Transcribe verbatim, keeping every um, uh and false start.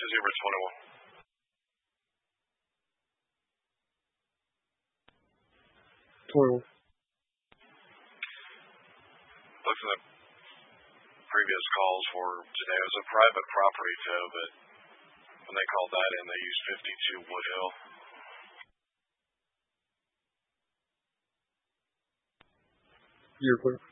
zero twenty-one. twenty-one. Looked at the previous calls for today. It was a private property tow, but when they called that in, they used fifty-two Woodhill. You're clear.